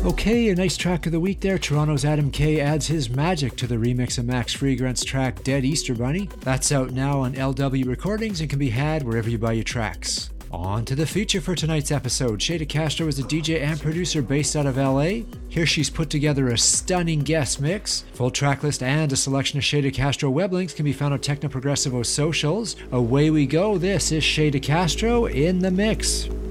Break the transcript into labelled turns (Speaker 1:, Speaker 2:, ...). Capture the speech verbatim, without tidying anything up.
Speaker 1: Okay, a nice track of the week there. Toronto's Adam Kay adds his magic to the remix of Max Freegrant's track Dead Easter Bunny. That's out now on L W Recordings and can be had wherever you buy your tracks. On to the feature for tonight's episode. Shada Castro is a D J and producer based out of L A. Here she's put together a stunning guest mix. Full track list and a selection of Shada Castro web links can be found on Techno Progressivo socials. Away we go. This is Shada Castro in the mix.